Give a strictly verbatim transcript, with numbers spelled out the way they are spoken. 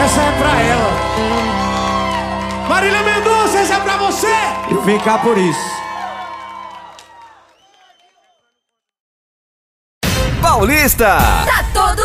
Essa é pra ela. Marília Mendonça, essa é pra você. E vem cá por isso. Paulista. Tá todo